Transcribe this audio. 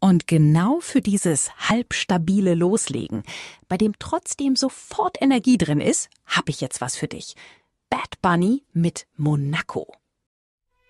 Und genau für dieses halbstabile Loslegen, bei dem trotzdem sofort Energie drin ist, habe ich jetzt was für dich. Bad Bunny mit Monaco.